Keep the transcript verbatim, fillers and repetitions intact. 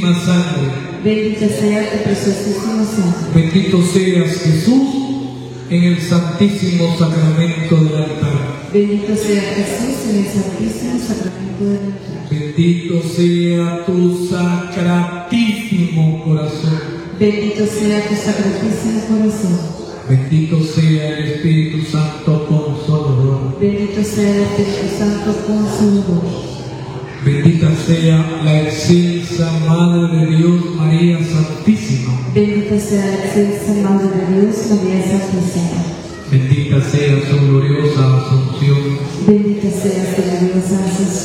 sangre. Bendita sea tu preciosísima sangre. Bendito seas, Jesús, en el santísimo sacramento del altar. Bendito sea Jesús en el santísimo sacramento del altar. Bendito sea tu sacratísimo corazón. Bendito sea tu sacratísimo corazón. Bendito sea el Espíritu Santo Consolador. Bendito sea el Espíritu Santo Consolador. Bendita sea la excelsa Madre de Dios, María Santísima. Bendita sea la excelsa Madre de Dios, María Santísima. Bendita sea su gloriosa Asunción. Bendita sea su gloriosa Asunción.